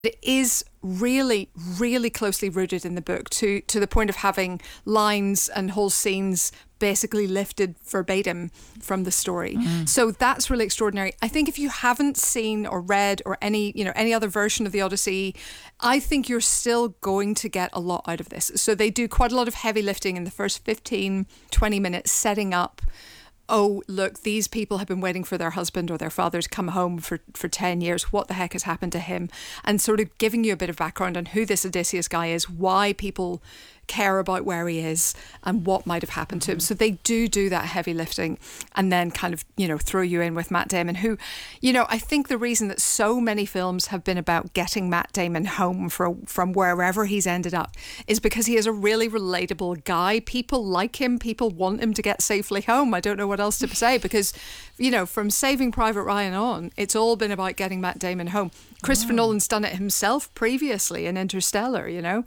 It is really, really closely rooted in the book to the point of having lines and whole scenes basically lifted verbatim from the story. So that's really extraordinary. I think if you haven't seen or read or any other version of the Odyssey, I think you're still going to get a lot out of this. So they do quite a lot of heavy lifting in the first 15, 20 minutes, setting up, oh, look, these people have been waiting for their husband or their father to come home for 10 years. What the heck has happened to him? And sort of giving you a bit of background on who this Odysseus guy is, why people care about where he is and what might have happened to him. So they do that heavy lifting and then kind of, throw you in with Matt Damon, who, I think the reason that so many films have been about getting Matt Damon home from wherever he's ended up is because he is a really relatable guy. People like him. People want him to get safely home. I don't know what else to say because, from Saving Private Ryan on, it's all been about getting Matt Damon home. Christopher Nolan's done it himself previously in Interstellar,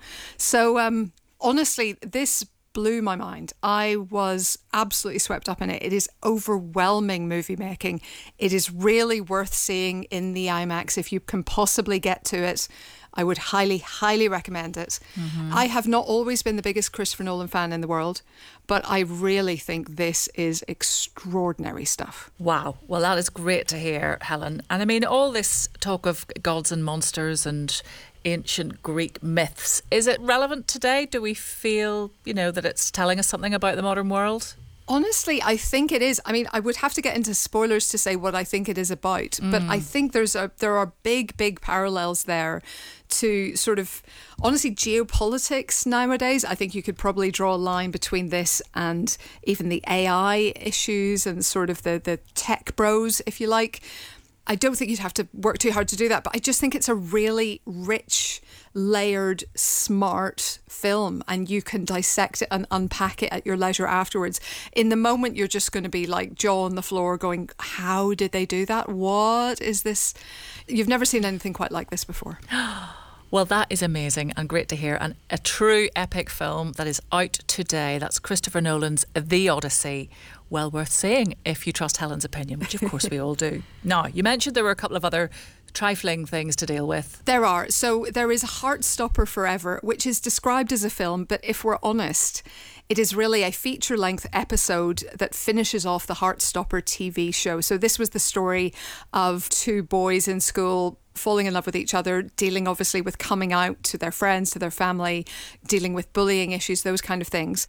So, honestly, this blew my mind. I was absolutely swept up in it. It is overwhelming movie making. It is really worth seeing in the IMAX if you can possibly get to it. I would highly, highly recommend it. I have not always been the biggest Christopher Nolan fan in the world, but I really think this is extraordinary stuff. Wow. Well, that is great to hear, Helen. And I mean, all this talk of gods and monsters and ancient Greek myths, is it relevant today? Do we feel, that it's telling us something about the modern world? Honestly, I think it is. I mean, I would have to get into spoilers to say what I think it is about, but I think there are big, big parallels there to sort of, honestly, geopolitics nowadays. I think you could probably draw a line between this and even the AI issues and sort of the tech bros, if you like. I don't think you'd have to work too hard to do that, but I just think it's a really rich, layered, smart film, and you can dissect it and unpack it at your leisure afterwards. In the moment, you're just going to be like jaw on the floor going, how did they do that? What is this? You've never seen anything quite like this before. Well, that is amazing and great to hear. And a true epic film that is out today. That's Christopher Nolan's The Odyssey. Well worth seeing if you trust Helen's opinion, which of course we all do. Now, you mentioned there were a couple of other trifling things to deal with. There are. So there is Heartstopper Forever, which is described as a film, but if we're honest, it is really a feature-length episode that finishes off the Heartstopper TV show. So this was the story of two boys in school falling in love with each other, dealing obviously with coming out to their friends, to their family, dealing with bullying issues, those kind of things.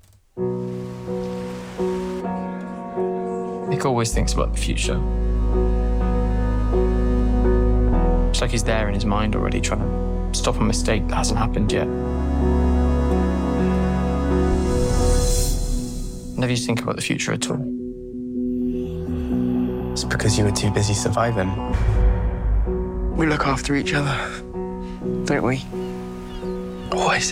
Nick always thinks about the future. It's like he's there in his mind already, trying to stop a mistake that hasn't happened yet. Never used to think about the future at all. It's because you were too busy surviving. We look after each other, don't we? Always.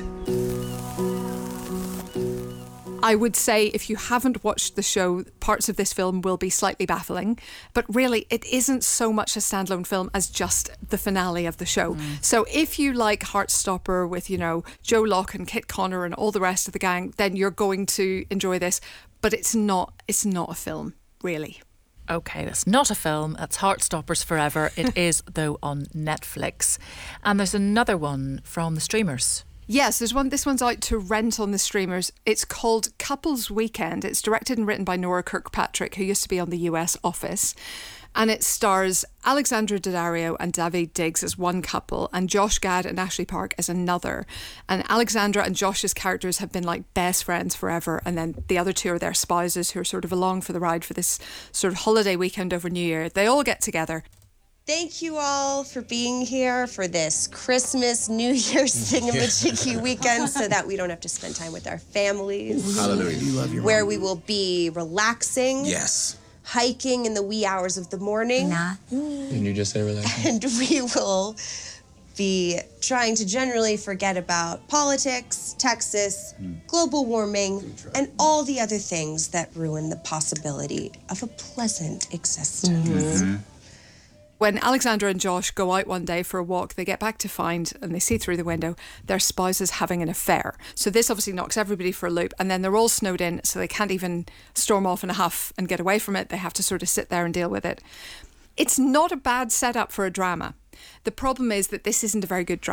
I would say if you haven't watched the show, parts of this film will be slightly baffling, but really it isn't so much a standalone film as just the finale of the show. So if you like Heartstopper with, Joe Locke and Kit Connor and all the rest of the gang, then you're going to enjoy this, but it's not a film, really. Okay, that's not a film. That's Heartstoppers Forever. It is, though, on Netflix. And there's another one from the streamers. Yes, there's one. This one's out to rent on the streamers. It's called Couples Weekend. It's directed and written by Nora Kirkpatrick, who used to be on The US Office. And it stars Alexandra Daddario and Daveed Diggs as one couple and Josh Gad and Ashley Park as another. And Alexandra and Josh's characters have been like best friends forever. And then the other two are their spouses who are sort of along for the ride for this sort of holiday weekend over New Year. They all get together. Thank you all for being here for this Christmas, New Year's thingamajiggy weekend so that we don't have to spend time with our families. Hallelujah. You love your where mom. we will be relaxing. Yes. Hiking in the wee hours of the morning. Didn't you just say relaxing? And we will be trying to generally forget about politics, Texas, global warming, and all the other things that ruin the possibility of a pleasant existence. When Alexandra and Josh go out one day for a walk, they get back to find, and they see through the window, their spouses having an affair. So this obviously knocks everybody for a loop, and then they're all snowed in, so they can't even storm off in a huff and get away from it. They have to sort of sit there and deal with it. It's not a bad setup for a drama. The problem is that this isn't a very good